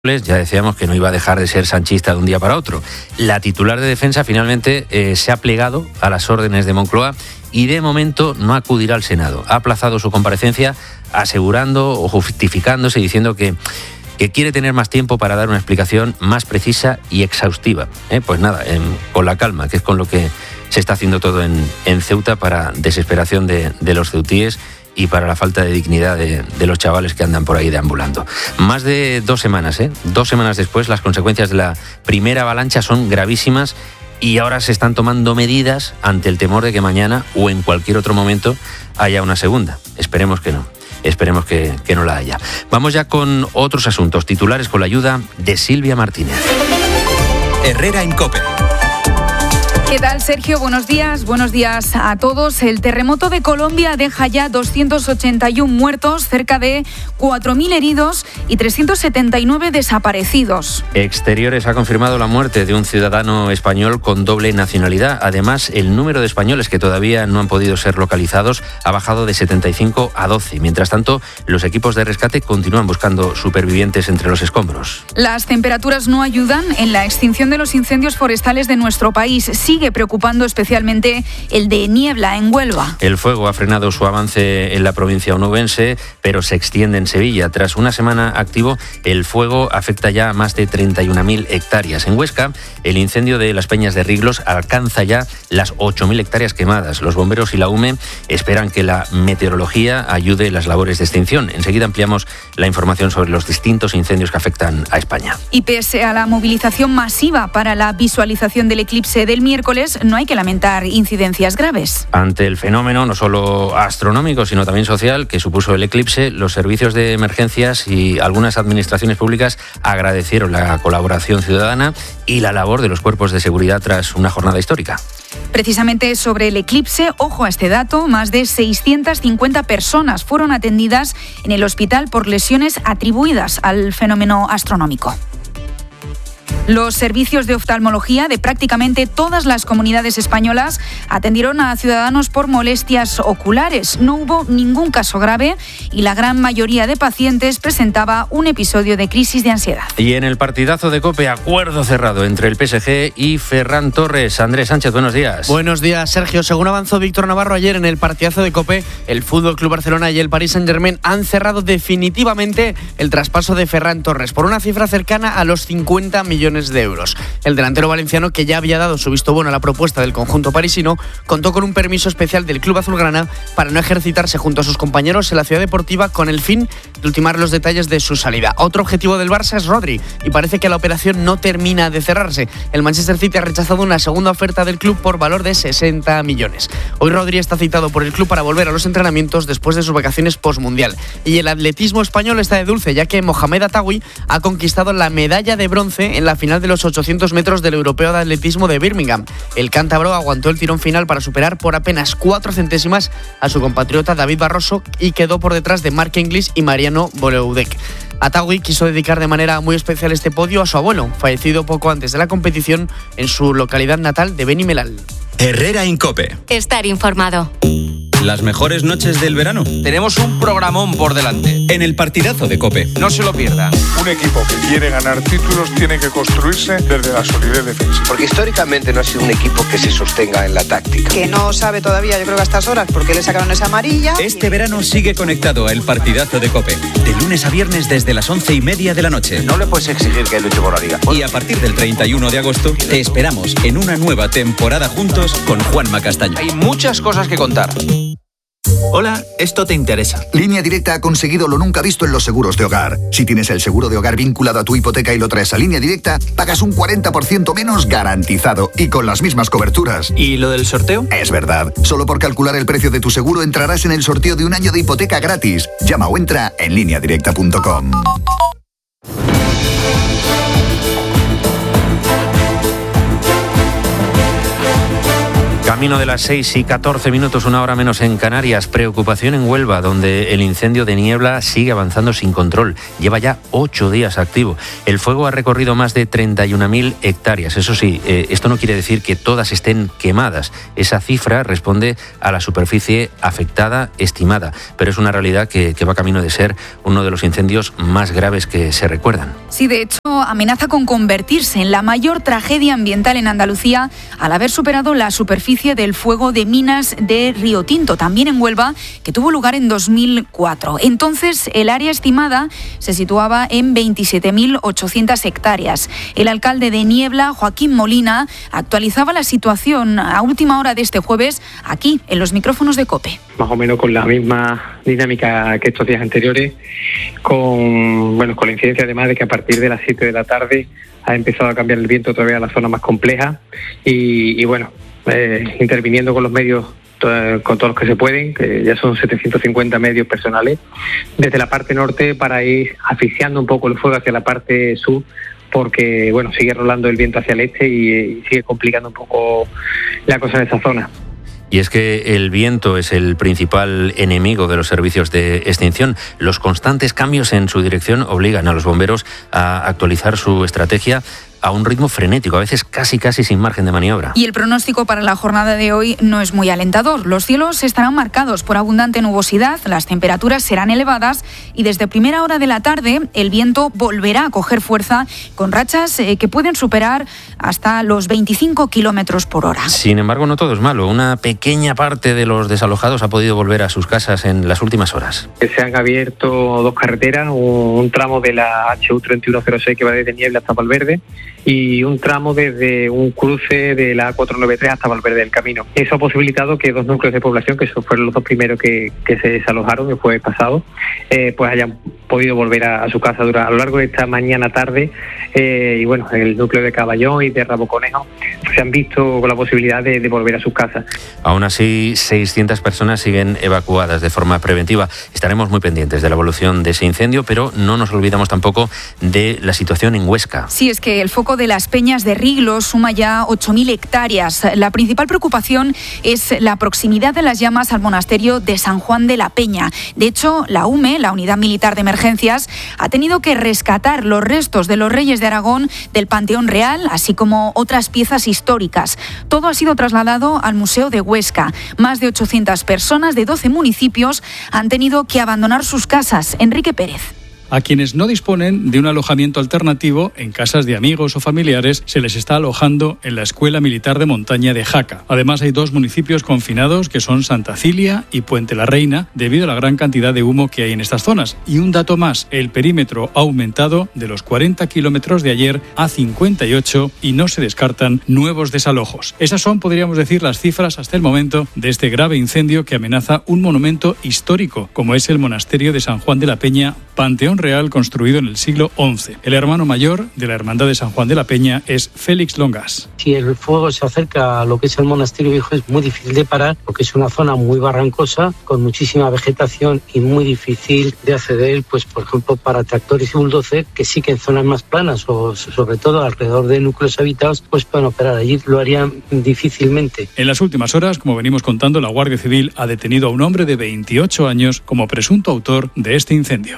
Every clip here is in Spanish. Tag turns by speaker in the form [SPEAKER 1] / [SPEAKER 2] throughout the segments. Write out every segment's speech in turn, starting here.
[SPEAKER 1] Ya decíamos que no iba a dejar de ser sanchista de un día para otro. La titular de defensa finalmente se ha plegado a las órdenes de Moncloa y de momento no acudirá al Senado. Ha aplazado su comparecencia asegurando o justificándose diciendo que quiere tener más tiempo para dar una explicación más precisa y exhaustiva. Pues nada, con la calma, que es con lo que se está haciendo todo en Ceuta para desesperación de los ceutíes y para la falta de dignidad de los chavales que andan por ahí deambulando. Más de 2 semanas, 2 semanas después, las consecuencias de la primera avalancha son gravísimas y ahora se están tomando medidas ante el temor de que mañana o en cualquier otro momento haya una segunda. Esperemos que no. Esperemos que no la haya. Vamos ya con otros asuntos titulares con la ayuda de Silvia Martínez.
[SPEAKER 2] Herrera en COPE.
[SPEAKER 3] ¿Qué tal, Sergio? Buenos días a todos. El terremoto de Colombia deja ya 281 muertos, cerca de 4.000 heridos y 379 desaparecidos.
[SPEAKER 1] Exteriores ha confirmado la muerte de un ciudadano español con doble nacionalidad. Además, el número de españoles que todavía no han podido ser localizados ha bajado de 75 a 12. Mientras tanto, los equipos de rescate continúan buscando supervivientes entre los escombros.
[SPEAKER 3] Las temperaturas no ayudan en la extinción de los incendios forestales de nuestro país. Sigue preocupando especialmente el de Niebla, en Huelva.
[SPEAKER 1] El fuego ha frenado su avance en la provincia onubense, pero se extiende en Sevilla. Tras una semana activo, el fuego afecta ya a más de 31.000 hectáreas. En Huesca, el incendio de las Peñas de Riglos alcanza ya las 8.000 hectáreas quemadas. Los bomberos y la UME esperan que la meteorología ayude en las labores de extinción. Enseguida ampliamos la información sobre los distintos incendios que afectan a España.
[SPEAKER 3] Y pese a la movilización masiva para la visualización del eclipse del miércoles, no hay que lamentar incidencias graves.
[SPEAKER 1] Ante el fenómeno no solo astronómico, sino también social que supuso el eclipse, los servicios de emergencias y algunas administraciones públicas agradecieron la colaboración ciudadana y la labor de los cuerpos de seguridad tras una jornada histórica.
[SPEAKER 3] Precisamente sobre el eclipse, ojo a este dato, más de 650 personas fueron atendidas en el hospital por lesiones atribuidas al fenómeno astronómico. Los servicios de oftalmología de prácticamente todas las comunidades españolas atendieron a ciudadanos por molestias oculares. No hubo ningún caso grave y la gran mayoría de pacientes presentaba un episodio de crisis de ansiedad.
[SPEAKER 1] Y en el partidazo de COPE, acuerdo cerrado entre el PSG y Ferran Torres. Andrés Sánchez, buenos días.
[SPEAKER 4] Buenos días, Sergio. Según avanzó Víctor Navarro ayer en el partidazo de COPE, el FC Barcelona y el Paris Saint-Germain han cerrado definitivamente el traspaso de Ferran Torres por una cifra cercana a los 50 millones de euros. El delantero valenciano, que ya había dado su visto bueno a la propuesta del conjunto parisino, contó con un permiso especial del club azulgrana para no ejercitarse junto a sus compañeros en la ciudad deportiva con el fin de ultimar los detalles de su salida. Otro objetivo del Barça es Rodri y parece que la operación no termina de cerrarse. El Manchester City ha rechazado una segunda oferta del club por valor de 60 millones. Hoy Rodri está citado por el club para volver a los entrenamientos después de sus vacaciones postmundial. Y el atletismo español está de dulce, ya que Mohamed Atawi ha conquistado la medalla de bronce en la final de los 800 metros del Europeo de Atletismo de Birmingham. El cántabro aguantó el tirón final para superar por apenas 4 centésimas a su compatriota David Barroso y quedó por detrás de Mark Inglis y Mariano Boroudek. Atawi quiso dedicar de manera muy especial este podio a su abuelo, fallecido poco antes de la competición en su localidad natal de Benimelal.
[SPEAKER 2] Herrera en COPE.
[SPEAKER 5] Estar informado.
[SPEAKER 2] Las mejores noches del verano.
[SPEAKER 6] Tenemos un programón por delante.
[SPEAKER 2] En el partidazo de COPE.
[SPEAKER 6] No se lo pierdan.
[SPEAKER 7] Un equipo que quiere ganar títulos tiene que construirse desde la solidez defensiva.
[SPEAKER 8] Porque históricamente no ha sido un equipo que se sostenga en la táctica.
[SPEAKER 9] Que no sabe todavía, yo creo que a estas horas, porque le sacaron esa amarilla.
[SPEAKER 2] Este verano sigue conectado a El Partidazo de COPE. De lunes a viernes desde las 11:30 de la noche.
[SPEAKER 8] No le puedes exigir que luche por la liga.
[SPEAKER 2] Y a partir del 31 de agosto te esperamos en una nueva temporada juntos con Juanma Castaño.
[SPEAKER 6] Hay muchas cosas que contar.
[SPEAKER 10] Hola, esto te interesa.
[SPEAKER 11] Línea Directa ha conseguido lo nunca visto en los seguros de hogar. Si tienes el seguro de hogar vinculado a tu hipoteca y lo traes a Línea Directa, pagas un 40% menos garantizado y con las mismas coberturas.
[SPEAKER 10] ¿Y lo del sorteo?
[SPEAKER 11] Es verdad. Solo por calcular el precio de tu seguro entrarás en el sorteo de un año de hipoteca gratis. Llama o entra en lineadirecta.com.
[SPEAKER 1] Camino de las 6:14, una hora menos en Canarias. Preocupación en Huelva, donde el incendio de Niebla sigue avanzando sin control. Lleva ya 8 días activo. El fuego ha recorrido más de 31.000 hectáreas. Eso sí, esto no quiere decir que todas estén quemadas. Esa cifra responde a la superficie afectada estimada, pero es una realidad que va camino de ser uno de los incendios más graves que se recuerdan.
[SPEAKER 3] Sí, de hecho, amenaza con convertirse en la mayor tragedia ambiental en Andalucía al haber superado la superficie del fuego de minas de Río Tinto, también en Huelva, que tuvo lugar en 2004. Entonces, el área estimada se situaba en 27.800 hectáreas. El alcalde de Niebla, Joaquín Molina, actualizaba la situación a última hora de este jueves aquí, en los micrófonos de COPE.
[SPEAKER 5] Más o menos con la misma dinámica que estos días anteriores, con la incidencia además de que a partir de las 7 de la tarde ha empezado a cambiar el viento otra vez a la zona más compleja y interviniendo con los medios, con todos los que se pueden, que ya son 750 medios personales, desde la parte norte para ir asfixiando un poco el fuego hacia la parte sur, porque sigue rolando el viento hacia el este y sigue complicando un poco la cosa en esa zona.
[SPEAKER 1] Y es que el viento es el principal enemigo de los servicios de extinción. Los constantes cambios en su dirección obligan a los bomberos a actualizar su estrategia a un ritmo frenético, a veces casi sin margen de maniobra.
[SPEAKER 3] Y el pronóstico para la jornada de hoy no es muy alentador. Los cielos estarán marcados por abundante nubosidad, las temperaturas serán elevadas y desde primera hora de la tarde el viento volverá a coger fuerza con rachas que pueden superar hasta los 25 kilómetros por hora.
[SPEAKER 1] Sin embargo, no todo es malo. Una pequeña parte de los desalojados ha podido volver a sus casas en las últimas horas.
[SPEAKER 5] Se han abierto 2 carreteras, un tramo de la HU3106 que va desde Niebla hasta Valverde y un tramo desde un cruce de la A493 hasta Valverde del Camino. Eso ha posibilitado que 2 núcleos de población, que esos fueron los 2 primeros que se desalojaron el jueves pasado, pues hayan podido volver a su casa a lo largo de esta mañana tarde. El núcleo de Caballón y de Rabo Conejo se han visto con la posibilidad de volver a sus casas.
[SPEAKER 1] Aún así, 600 personas siguen evacuadas de forma preventiva. Estaremos muy pendientes de la evolución de ese incendio, pero no nos olvidamos tampoco de la situación en Huesca.
[SPEAKER 3] Sí, es que el foco de las Peñas de Riglos suma ya 8.000 hectáreas. La principal preocupación es la proximidad de las llamas al monasterio de San Juan de la Peña. De hecho, la UME, la Unidad Militar de Emergencias, ha tenido que rescatar los restos de los reyes de Aragón del Panteón Real, así como otras piezas históricas. Todo ha sido trasladado al Museo de Huesca. Más de 800 personas de 12 municipios han tenido que abandonar sus casas. Enrique Pérez.
[SPEAKER 12] A quienes no disponen de un alojamiento alternativo en casas de amigos o familiares se les está alojando en la Escuela Militar de Montaña de Jaca. Además, hay 2 municipios confinados que son Santa Cilia y Puente la Reina debido a la gran cantidad de humo que hay en estas zonas. Y un dato más, el perímetro ha aumentado de los 40 kilómetros de ayer a 58 y no se descartan nuevos desalojos. Esas son, podríamos decir, las cifras hasta el momento de este grave incendio que amenaza un monumento histórico como es el monasterio de San Juan de la Peña, Panteón Real construido en el siglo XI. El hermano mayor de la Hermandad de San Juan de la Peña es Félix Longas.
[SPEAKER 13] Si el fuego se acerca a lo que es el monasterio viejo es muy difícil de parar porque es una zona muy barrancosa con muchísima vegetación y muy difícil de acceder, pues por ejemplo para tractores y bulldozer que sí que en zonas más planas o sobre todo alrededor de núcleos habitados pues pueden operar. Allí lo harían difícilmente.
[SPEAKER 12] En las últimas horas, como venimos contando, la Guardia Civil ha detenido a un hombre de 28 años como presunto autor de este incendio.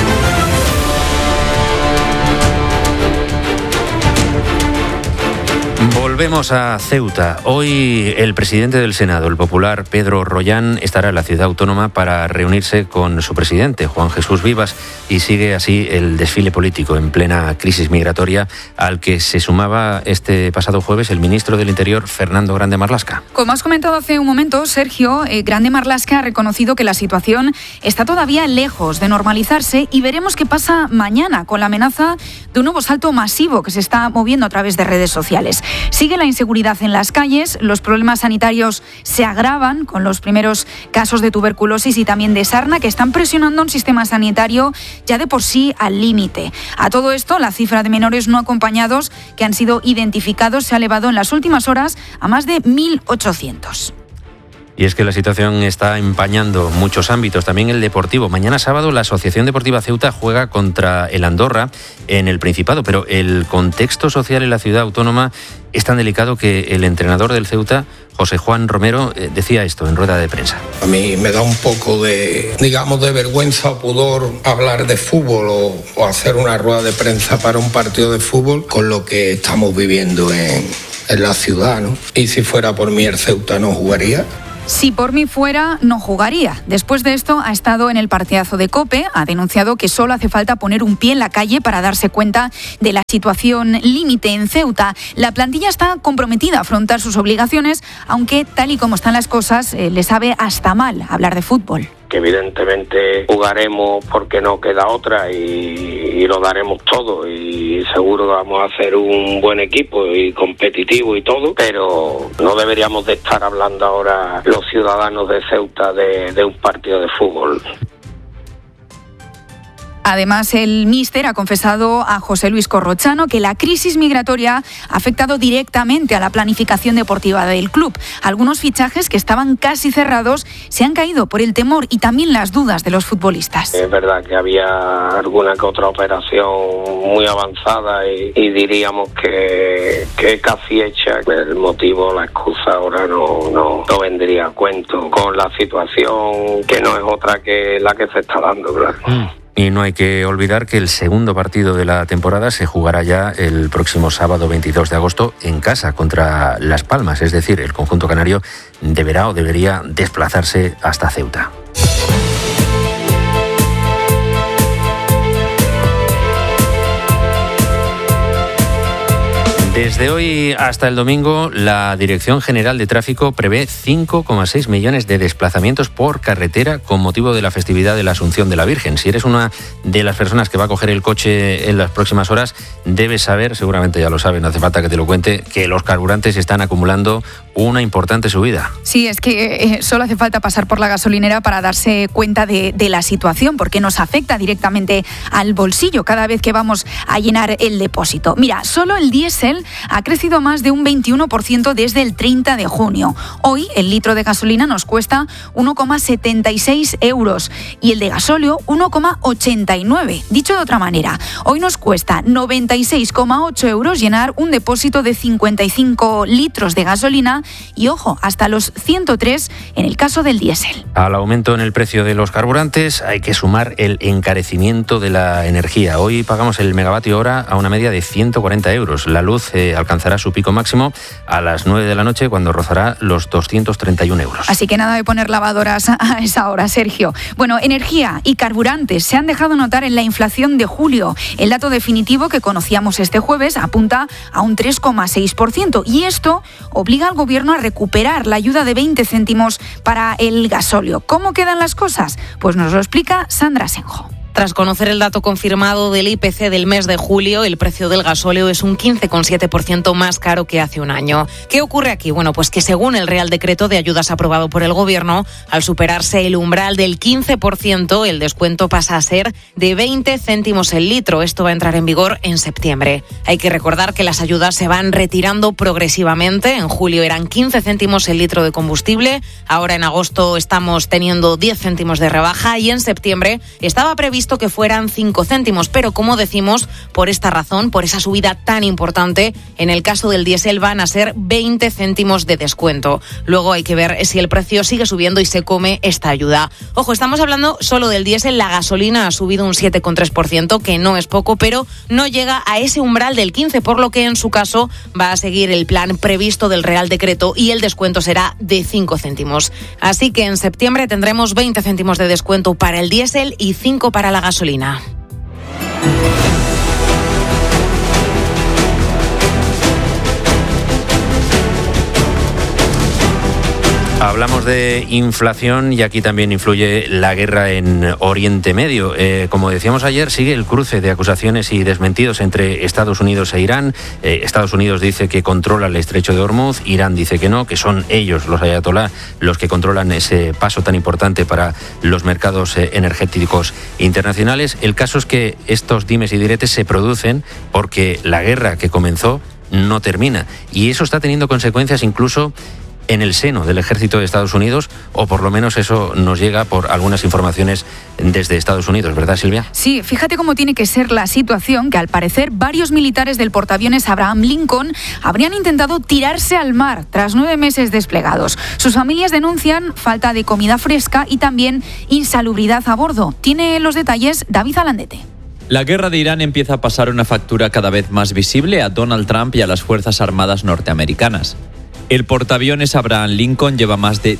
[SPEAKER 1] Volvemos a Ceuta. Hoy el presidente del Senado, el popular Pedro Rollán, estará en la ciudad autónoma para reunirse con su presidente, Juan Jesús Vivas, y sigue así el desfile político en plena crisis migratoria al que se sumaba este pasado jueves el ministro del Interior, Fernando Grande Marlaska.
[SPEAKER 3] Como has comentado hace un momento, Sergio, Grande Marlaska ha reconocido que la situación está todavía lejos de normalizarse y veremos qué pasa mañana con la amenaza de un nuevo salto masivo que se está moviendo a través de redes sociales. Sigue la inseguridad en las calles, los problemas sanitarios se agravan con los primeros casos de tuberculosis y también de sarna que están presionando un sistema sanitario ya de por sí al límite. A todo esto, la cifra de menores no acompañados que han sido identificados se ha elevado en las últimas horas a más de 1.800.
[SPEAKER 1] Y es que la situación está empañando muchos ámbitos, también el deportivo. Mañana sábado la Asociación Deportiva Ceuta juega contra el Andorra en el Principado, pero el contexto social en la ciudad autónoma es tan delicado que el entrenador del Ceuta, José Juan Romero decía esto en rueda de prensa.
[SPEAKER 14] A mí me da un poco de vergüenza o pudor hablar de fútbol o hacer una rueda de prensa para un partido de fútbol con lo que estamos viviendo en la ciudad, ¿no? Y si fuera por mí el Ceuta no jugaría.
[SPEAKER 3] Si por mí fuera, no jugaría. Después de esto, ha estado en el partidazo de COPE, ha denunciado que solo hace falta poner un pie en la calle para darse cuenta de la situación límite en Ceuta. La plantilla está comprometida a afrontar sus obligaciones, aunque tal y como están las cosas, le sabe hasta mal hablar de fútbol.
[SPEAKER 15] Que evidentemente jugaremos porque no queda otra y lo daremos todo y seguro que vamos a hacer un buen equipo y competitivo y todo, pero no deberíamos de estar hablando ahora los ciudadanos de Ceuta de un partido de fútbol.
[SPEAKER 3] Además, el míster ha confesado a José Luis Corrochano que la crisis migratoria ha afectado directamente a la planificación deportiva del club. Algunos fichajes que estaban casi cerrados se han caído por el temor y también las dudas de los futbolistas.
[SPEAKER 15] Es verdad que había alguna que otra operación muy avanzada y diríamos que casi hecha. El motivo, la excusa ahora no vendría a cuento con la situación que no es otra que la que se está dando, claro.
[SPEAKER 1] Y no hay que olvidar que el segundo partido de la temporada se jugará ya el próximo sábado 22 de agosto en casa contra Las Palmas. Es decir, el conjunto canario debería desplazarse hasta Ceuta. Desde hoy hasta el domingo, la Dirección General de Tráfico prevé 5,6 millones de desplazamientos por carretera con motivo de la festividad de la Asunción de la Virgen. Si eres una de las personas que va a coger el coche en las próximas horas, debes saber, seguramente ya lo sabes, no hace falta que te lo cuente, que los carburantes están acumulando una importante subida.
[SPEAKER 3] Sí, es que solo hace falta pasar por la gasolinera para darse cuenta de la situación, porque nos afecta directamente al bolsillo cada vez que vamos a llenar el depósito. Mira, solo el diésel ha crecido más de un 21% desde el 30 de junio. Hoy el litro de gasolina nos cuesta 1,76 euros y el de gasóleo 1,89. Dicho de otra manera, hoy nos cuesta 96,8 euros llenar un depósito de 55 litros de gasolina y, ojo, hasta los 103 en el caso del diésel.
[SPEAKER 1] Al aumento en el precio de los carburantes hay que sumar el encarecimiento de la energía. Hoy pagamos el megavatio hora a una media de 140 euros. La luz alcanzará su pico máximo a las 9 de la noche cuando rozará los 231 euros.
[SPEAKER 3] Así que nada de poner lavadoras a esa hora, Sergio. Bueno, energía y carburantes se han dejado notar en la inflación de julio. El dato definitivo que conocíamos este jueves apunta a un 3,6% y esto obliga al gobierno a recuperar la ayuda de 20 céntimos para el gasóleo. ¿Cómo quedan las cosas? Pues nos lo explica Sandra Senjo.
[SPEAKER 16] Tras conocer el dato confirmado del IPC del mes de julio, el precio del gasóleo es un 15,7% más caro que hace un año. ¿Qué ocurre aquí? Bueno, pues que según el Real Decreto de Ayudas aprobado por el Gobierno, al superarse el umbral del 15%, el descuento pasa a ser de 20 céntimos el litro. Esto va a entrar en vigor en septiembre. Hay que recordar que las ayudas se van retirando progresivamente. En julio eran 15 céntimos el litro de combustible. Ahora en agosto estamos teniendo 10 céntimos de rebaja y en septiembre estaba previsto que fueran 5 céntimos, pero como decimos, por esta razón, por esa subida tan importante, en el caso del diésel van a ser 20 céntimos de descuento. Luego hay que ver si el precio sigue subiendo y se come esta ayuda. Ojo, estamos hablando solo del diésel, la gasolina ha subido un 7,3%, que no es poco, pero no llega a ese umbral del 15%, por lo que en su caso va a seguir el plan previsto del Real Decreto y el descuento será de 5 céntimos. Así que en septiembre tendremos 20 céntimos de descuento para el diésel y 5 para la gasolina.
[SPEAKER 1] Hablamos de inflación y aquí también influye la guerra en Oriente Medio. Como decíamos ayer, sigue el cruce de acusaciones y desmentidos entre Estados Unidos e Irán. Estados Unidos dice que controla el estrecho de Hormuz, Irán dice que no, que son ellos, los ayatolá, los que controlan ese paso tan importante para los mercados energéticos internacionales. El caso es que estos dimes y diretes se producen porque la guerra que comenzó no termina y eso está teniendo consecuencias incluso en el seno del ejército de Estados Unidos, o por lo menos eso nos llega por algunas informaciones desde Estados Unidos, ¿verdad, Silvia?
[SPEAKER 3] Sí, fíjate cómo tiene que ser la situación, que al parecer varios militares del portaaviones Abraham Lincoln habrían intentado tirarse al mar tras 9 meses desplegados. Sus familias denuncian falta de comida fresca y también insalubridad a bordo. Tiene los detalles David Alandete.
[SPEAKER 17] La guerra de Irán empieza a pasar una factura cada vez más visible a Donald Trump y a las Fuerzas Armadas norteamericanas. El portaaviones Abraham Lincoln lleva más de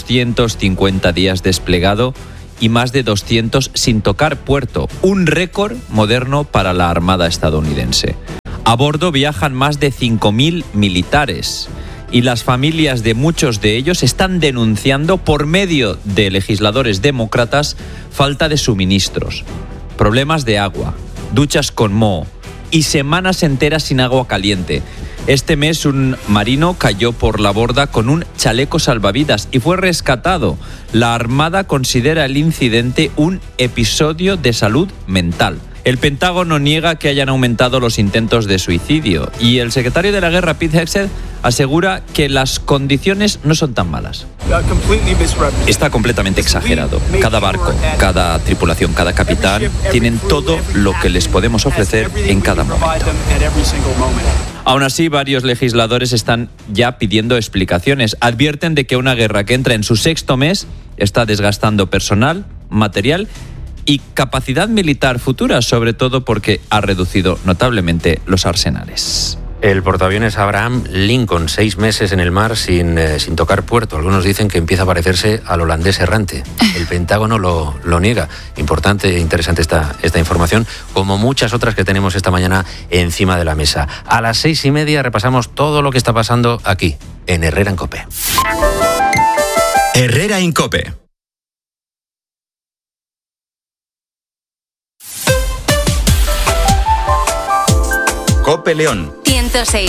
[SPEAKER 17] 250 días desplegado y más de 200 sin tocar puerto, un récord moderno para la Armada estadounidense. A bordo viajan más de 5.000 militares y las familias de muchos de ellos están denunciando por medio de legisladores demócratas falta de suministros, problemas de agua, duchas con moho y semanas enteras sin agua caliente. Este mes un marino cayó por la borda con un chaleco salvavidas y fue rescatado. La Armada considera el incidente un episodio de salud mental. El Pentágono niega que hayan aumentado los intentos de suicidio y el secretario de la Guerra, Pete Hegseth, asegura que las condiciones no son tan malas. Está completamente exagerado. Cada barco, cada tripulación, cada capitán tienen todo lo que les podemos ofrecer en cada momento. Aún así, varios legisladores están ya pidiendo explicaciones. Advierten de que una guerra que entra en su 6º mes está desgastando personal, material y capacidad militar futura, sobre todo porque ha reducido notablemente los arsenales.
[SPEAKER 1] El portaaviones Abraham Lincoln, 6 meses en el mar sin tocar puerto. Algunos dicen que empieza a parecerse al holandés errante. El Pentágono lo niega. Importante e interesante esta información, como muchas otras que tenemos esta mañana encima de la mesa. A las 6:30 repasamos todo lo que está pasando aquí, en Herrera en COPE.
[SPEAKER 2] Herrera en COPE. COPE León.
[SPEAKER 18] 106.